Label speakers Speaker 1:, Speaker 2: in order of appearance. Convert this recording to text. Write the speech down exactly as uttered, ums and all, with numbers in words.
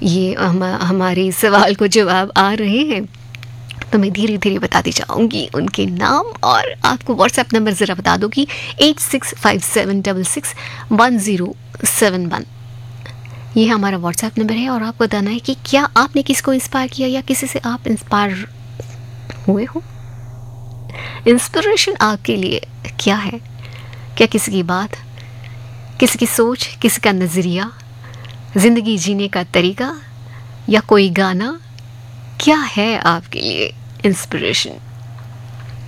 Speaker 1: ये हम हमारे सवाल को जवाब आ रहे हैं तो मैं धीरे धीरे बताती जाऊंगी उनके नाम, और आपको व्हाट्सएप नंबर ज़रा बता दो कि eight six five seven double six one zero seven one, ये हमारा व्हाट्सएप नंबर है। और आपको बताना है कि क्या आपने किसको इंस्पायर किया या किसी से आप इंस्पायर हुए हो। इंस्पिरेशन आपके लिए क्या है? क्या किसी की बात, किसी की सोच, किसी का नज़रिया, ज़िंदगी जीने का तरीका, या कोई गाना? क्या है आपके लिए इंस्पिरेशन?